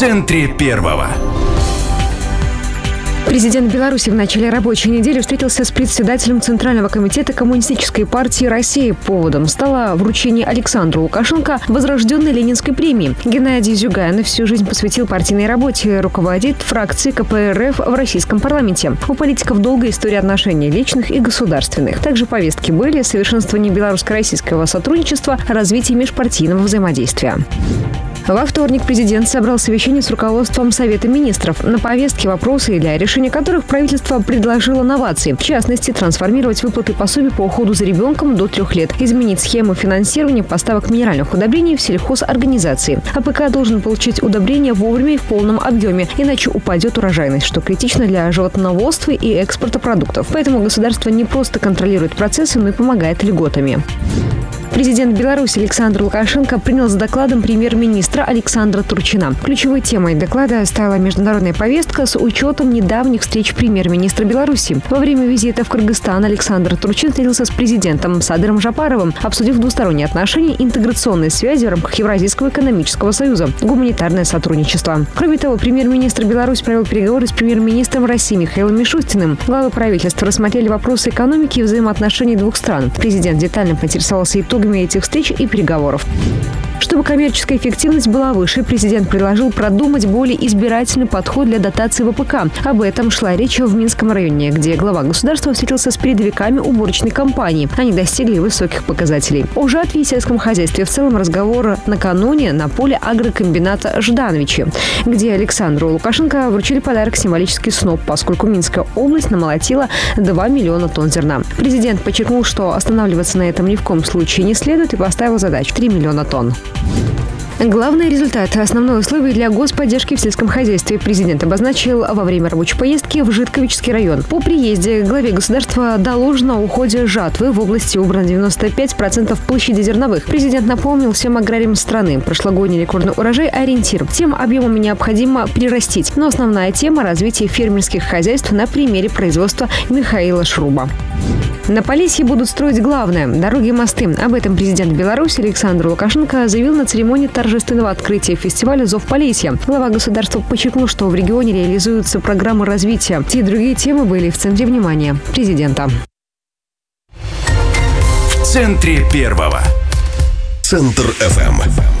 центре первого. Президент Беларуси в начале рабочей недели встретился с председателем Центрального комитета Коммунистической партии России. Поводом стало вручение Александру Лукашенко возрожденной Ленинской премии. Геннадий Зюганов всю жизнь посвятил партийной работе, руководит фракцией КПРФ в российском парламенте. У политиков долгая история отношений личных и государственных. Также повестки были совершенствование белорусско-российского сотрудничества, развитие межпартийного взаимодействия. Во вторник президент собрал совещание с руководством Совета министров. На повестке вопросы, для решения которых правительство предложило новации. В частности, трансформировать выплаты пособий по уходу за ребенком до 3 лет, изменить схему финансирования поставок минеральных удобрений в сельхозорганизации. АПК должен получить удобрения вовремя и в полном объеме, иначе упадет урожайность, что критично для животноводства и экспорта продуктов. Поэтому государство не просто контролирует процессы, но и помогает льготами. Президент Беларуси Александр Лукашенко принял с докладом премьер-министра Александра Турчина. Ключевой темой доклада стала международная повестка с учетом недавних встреч премьер-министра Беларуси. Во время визита в Кыргызстан Александр Турчин встретился с президентом Садыром Жапаровым, обсудив двусторонние отношения, интеграционные связи в рамках Евразийского экономического союза, гуманитарное сотрудничество. Кроме того, премьер-министр Беларуси провел переговоры с премьер-министром России Михаилом Мишустиным. Главы правительства рассмотрели вопросы экономики и взаимоотношений двух стран. Президент детально поинтересовался итогами этих встреч и переговоров. Чтобы коммерческая эффективность была выше, президент предложил продумать более избирательный подход для дотации ВПК. Об этом шла речь в Минском районе, где глава государства встретился с передовиками уборочной компании. Они достигли высоких показателей. О жатве и сельском хозяйстве в целом разговор накануне на поле агрокомбината Ждановичи, где Александру Лукашенко вручили подарок — символический сноп, поскольку Минская область намолотила 2 миллиона тонн зерна. Президент подчеркнул, что останавливаться на этом ни в коем случае не следует, и поставил задачу — 3 миллиона тонн. Главный результат – основное условие для господдержки в сельском хозяйстве президент обозначил во время рабочей поездки в Житковичский район. По приезде главе государства доложено о уходе жатвы. В области убрано 95% площади зерновых. Президент напомнил всем аграриям страны: прошлогодний рекордный урожай – ориентир. Тем объемами необходимо прирастить. Но основная тема – развитие фермерских хозяйств на примере производства Михаила Шруба. На Полесье будут строить главное – дороги и мосты. Об этом президент Беларуси Александр Лукашенко заявил на церемонии торжественного открытия фестиваля «Зов Полесья». Глава государства подчеркнул, что в регионе реализуются программы развития. Те и другие темы были в центре внимания президента. В центре первого. Центр ФМ.